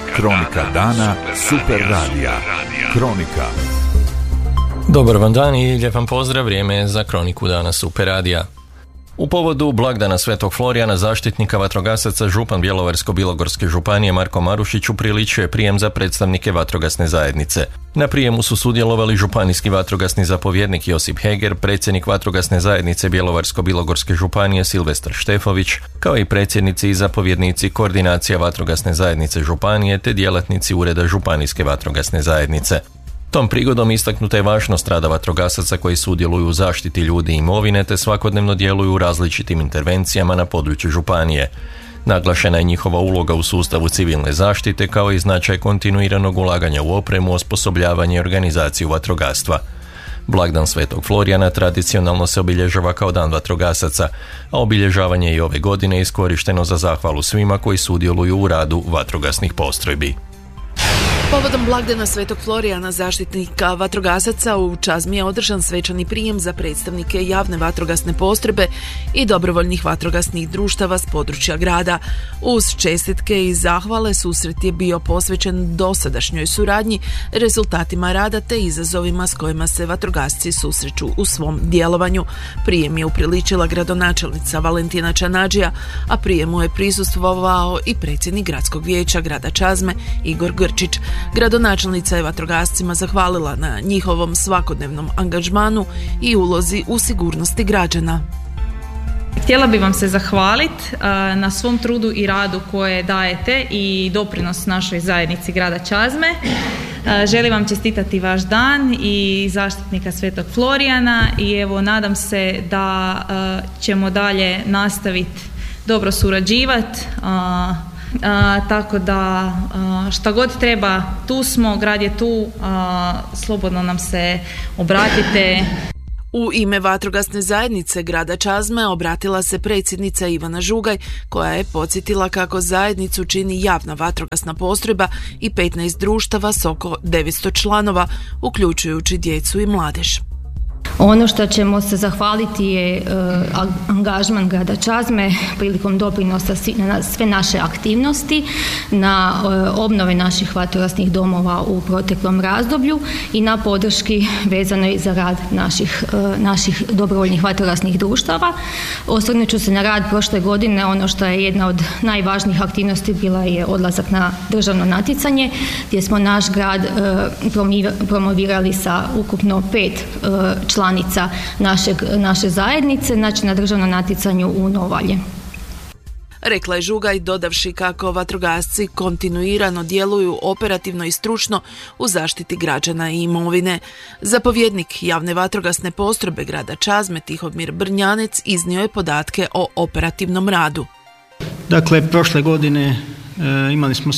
Kronika dana Super radija. Kronika. Dobar vam dan i lijep vam pozdrav, vrijeme je za Kroniku dana Super radija. U povodu blagdana Svetog Florijana, zaštitnika vatrogasaca, župan Bjelovarsko-bilogorske županije Marko Marušić upriličio je prijem za predstavnike vatrogasne zajednice. Na prijemu su sudjelovali županijski vatrogasni zapovjednik Josip Heger, predsjednik vatrogasne zajednice Bjelovarsko-bilogorske županije Silvestar Štefović, kao i predsjednici i zapovjednici koordinacija vatrogasne zajednice županije te djelatnici Ureda županijske vatrogasne zajednice. Tom prigodom istaknuta je važnost rada vatrogasaca koji sudjeluju u zaštiti ljudi i imovine te svakodnevno djeluju u različitim intervencijama na području županije. Naglašena je njihova uloga u sustavu civilne zaštite kao i značaj kontinuiranog ulaganja u opremu, osposobljavanje i organizaciju vatrogastva. Blagdan Svetog Florijana tradicionalno se obilježava kao dan vatrogasaca, a obilježavanje i ove godine je iskorišteno za zahvalu svima koji sudjeluju u radu vatrogasnih postrojbi. Povodom blagdana Svetog Florijana, zaštitnika vatrogasaca, u Čazmi je održan svečani prijem za predstavnike javne vatrogasne postrojbe i dobrovoljnih vatrogasnih društava s područja grada. Uz čestitke i zahvale susret je bio posvećen dosadašnjoj suradnji, rezultatima rada te izazovima s kojima se vatrogasci susreću u svom djelovanju. Prijem je upriličila gradonačelnica Valentina Čanadžija, a prijemu je prisustvovao i predsjednik gradskog vijeća grada Čazme Igor Grčić. Gradonačelnica je vatrogascima zahvalila na njihovom svakodnevnom angažmanu i ulozi u sigurnosti građana. Htjela bih vam se zahvaliti na svom trudu i radu koje dajete i doprinos našoj zajednici grada Čazme. Želim vam čestitati vaš dan i zaštitnika Svetog Florijana i evo nadam se da ćemo dalje nastaviti dobro surađivati. Tako da šta god treba, tu smo, grad je tu, slobodno nam se obratite. U ime vatrogasne zajednice grada Čazme obratila se predsjednica Ivana Žugaj, koja je podsjetila kako zajednicu čini javna vatrogasna postrojba i 15 društava s oko 900 članova, uključujući djecu i mladež. Ono što ćemo se zahvaliti je angažman grada Čazme prilikom doprinosa na sve naše aktivnosti, na obnove naših vatrogasnih domova u proteklom razdoblju i na podrški vezanoj za rad naših dobrovoljnih vatrogasnih društava. Osvrnut ću se na rad prošle godine. Ono što je jedna od najvažnijih aktivnosti bila je odlazak na državno natjecanje, gdje smo naš grad promovirali sa ukupno 5 članica naše zajednice, znači na državnom natjecanju u Novalje. Rekla je Žugaj, dodavši kako vatrogasci kontinuirano djeluju operativno i stručno u zaštiti građana i imovine. Zapovjednik javne vatrogasne postrojbe grada Čazme Tihomir Brnjanec iznio je podatke o operativnom radu. Dakle, prošle godine imali smo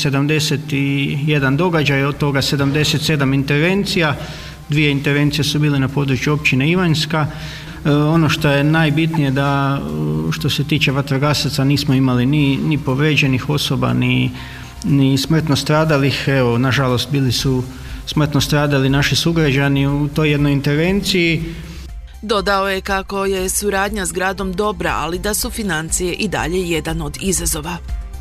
71 događaj, od toga 77 intervencija. 2 intervencije su bile na području općine Ivanjska. Ono što je najbitnije da što se tiče vatrogasaca nismo imali ni povrijeđenih osoba, ni smrtno stradalih. Evo, nažalost, bili su smrtno stradali naši sugrađani u toj jednoj intervenciji. Dodao je kako je suradnja s gradom dobra, ali da su financije i dalje jedan od izazova.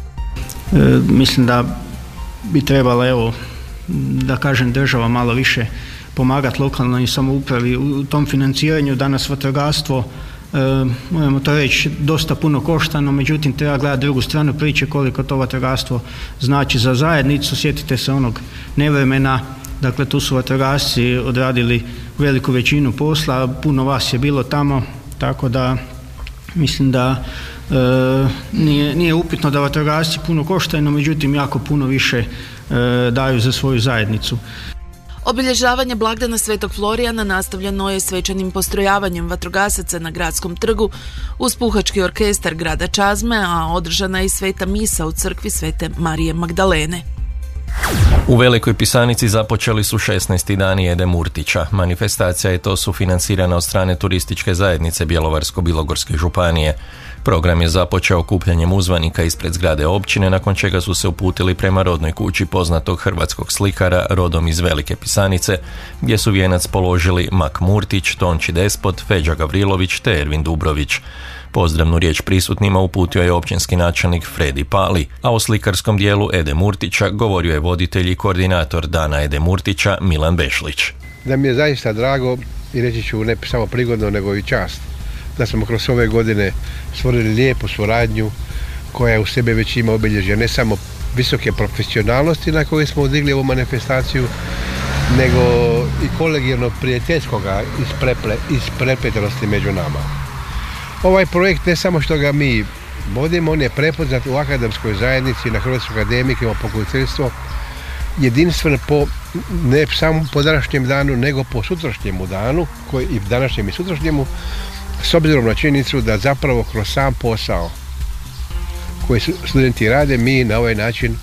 Mislim da bi trebala, evo, da kažem, država malo više pomagati lokalnoj samoupravi u tom financiranju. Danas vatrogastvo, moramo to reći, dosta puno košta, no međutim treba gledati drugu stranu priče, koliko to vatrogastvo znači za zajednicu. Sjetite se onog nevremena, dakle tu su vatrogasci odradili veliku većinu posla, puno vas je bilo tamo, tako da mislim da nije upitno da vatrogasci puno koštaju, no međutim jako puno više daju za svoju zajednicu. Obilježavanje blagdana Svetog Florijana nastavljeno je svečanim postrojavanjem vatrogasaca na gradskom trgu uz puhački orkestar grada Čazme, a održana je i sveta misa u crkvi Svete Marije Magdalene. U Velikoj Pisanici započeli su 16. dani Ede Murtića. Manifestacija je to sufinancirana od strane turističke zajednice Bjelovarsko-bilogorske županije. Program je započeo okupljanjem uzvanika ispred zgrade općine, nakon čega su se uputili prema rodnoj kući poznatog hrvatskog slikara rodom iz Velike Pisanice, gdje su vijenac položili Mak Murtić, Tonči Despot, Feđa Gavrilović te Ervin Dubrović. Pozdravnu riječ prisutnima uputio je općinski načelnik Fredi Pali, a o slikarskom dijelu Ede Murtića govorio je voditelj i koordinator Dana Ede Murtića Milan Bešlić. Da mi je zaista drago i reći ću ne samo prigodno nego i čast da smo kroz ove godine stvorili lijepu suradnju koja u sebe već ima obilježje ne samo visoke profesionalnosti na koje smo odigli ovu manifestaciju, nego i kolegijalno prijateljskoga isprepletenosti među nama. Ovaj projekt ne samo što ga mi vodimo, on je prepoznat u akademskoj zajednici, na Hrvatskoj akademiji, imamo pokroviteljstvo jedinstven ne samo po današnjem danu, nego po sutrašnjemu danu, i današnjem i sutrašnjemu, s obzirom na činjenicu da zapravo kroz sam posao koji studenti rade, mi na ovaj način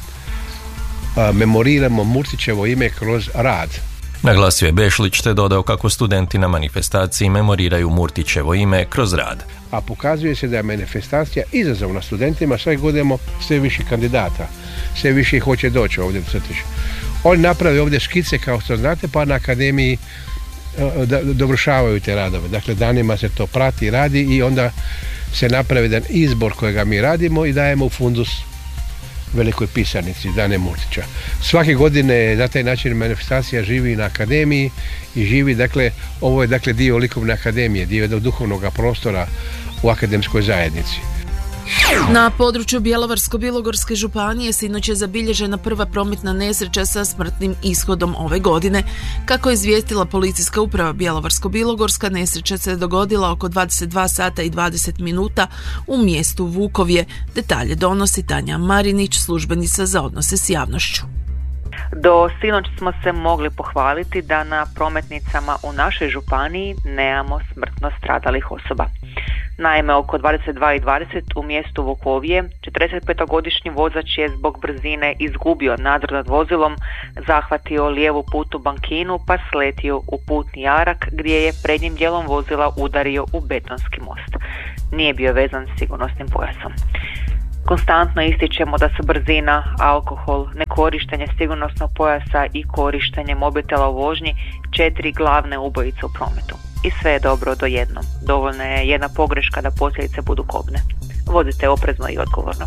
memoriramo Murtićevo ime kroz rad. Naglasio je Bešlić te dodao kako studenti na manifestaciji memoriraju Murtićevo ime kroz rad. A pokazuje se da je manifestacija izazovna studentima, sve godimo sve više kandidata, sve više ih hoće doći ovdje do Crtića. Oni naprave ovdje skice kao što znate, pa na akademiji dovršavaju te radove. Dakle, danima se to prati i radi i onda se napravi jedan izbor kojega mi radimo i dajemo u fundus velikoj pisarnici Dane Murtića. Svake godine na taj način manifestacija živi na akademiji i živi, dakle, ovo je dakle dio likovne akademije, dio jednog duhovnog prostora u akademskoj zajednici. Na području Bjelovarsko-bilogorske županije sinoć je zabilježena prva prometna nesreća sa smrtnim ishodom ove godine. Kako je izvijestila policijska uprava Bjelovarsko-bilogorska, nesreća se dogodila oko 22 sata i 20 minuta u mjestu Vukovje. Detalje donosi Tanja Marinić, službenica za odnose s javnošću. Do sinoć smo se mogli pohvaliti da na prometnicama u našoj županiji nemamo smrtno stradalih osoba. Naime, oko 22:20 u mjestu Vukovje 45-godišnji vozač je zbog brzine izgubio nadzor nad vozilom, zahvatio lijevu putu bankinu pa sletio u putni jarak gdje je prednjim dijelom vozila udario u betonski most. Nije bio vezan sigurnosnim pojasom. Konstantno ističemo da su brzina, alkohol, nekorištenje sigurnosnog pojasa i korištenje mobitela u vožnji 4 glavne ubojice u prometu. I sve je dobro do jednom. Dovoljna je jedna pogreška da posljedice budu kobne. Vozite oprezno i odgovorno.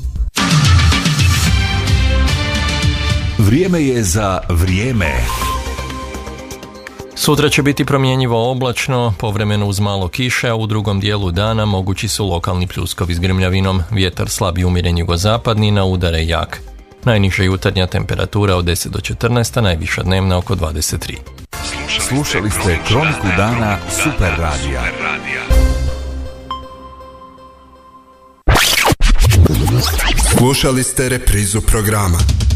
Vrijeme je za vrijeme. Sutra će biti promjenjivo oblačno, povremeno uz malo kiše, a u drugom dijelu dana mogući su lokalni pljuskovi s grmljavinom, vjetar slab i umjeren jugozapadni, na udare jak. Najniža jutarnja temperatura od 10 do 14, a najviša dnevna oko 23. Slušali ste Kroniku dana Super radija. Slušali ste reprizu programa